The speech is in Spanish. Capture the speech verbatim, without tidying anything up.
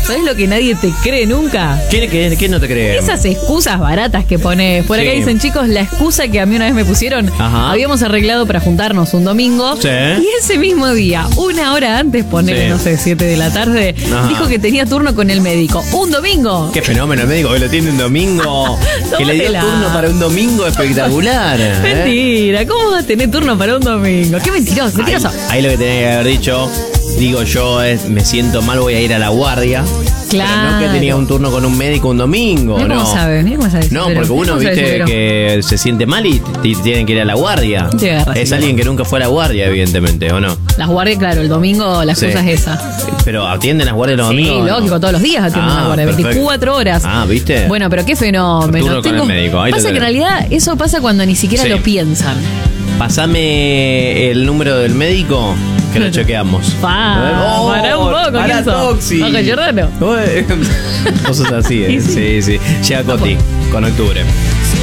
¿Sabés lo que nadie te cree nunca? ¿Quién, quién, quién no te cree? Esas excusas baratas que pones. Por acá Sí. dicen, chicos, la excusa que a mí una vez me pusieron, Ajá. habíamos arreglado para juntarnos un domingo. Sí. Y ese mismo día, una hora antes, ponele, Sí. no sé, siete de la tarde, Ajá. dijo que tenía turno con el médico. ¡Un domingo! Qué fenómeno el médico que lo tiene un domingo. Que le dio Tómatela. turno para un domingo espectacular. ¿eh? Mentira, ¿cómo vas a tener turno para un domingo? ¡Qué mentiroso, mentiroso! Ahí, ahí lo que tenía que haber dicho, digo yo, es me siento mal, voy a ir a la guardia. Claro. Pero no que tenía un turno con un médico un domingo, Mira ¿no? cómo sabes, mira cómo sabes. No, Pero, porque uno, ¿cómo sabes, viste, pero? que se siente mal y t- tienen que ir a la guardia. Te agarras, Es sí, alguien que nunca fue a la guardia, evidentemente, ¿o no? Las guardias, claro, el domingo la excusa Sí. es esa. Pero atienden las guardias los Sí, domingos. ¿no? lógico, todos los días atienden Ah, la guardia, perfecto. veinticuatro horas. Ah, ¿viste? Bueno, pero qué fenómeno. Turno con el médico, ahí lo pasa que en tenés. realidad eso pasa cuando ni siquiera Sí. lo piensan. Pasame el número del médico que lo chequeamos. Pa, Oh, pará un poco, pará, ¿quién sos? Toxi. Ojo, Giordano. Ué, vos sos así, ¿eh? Y sí. Sí, sí. Llega Coti con octubre.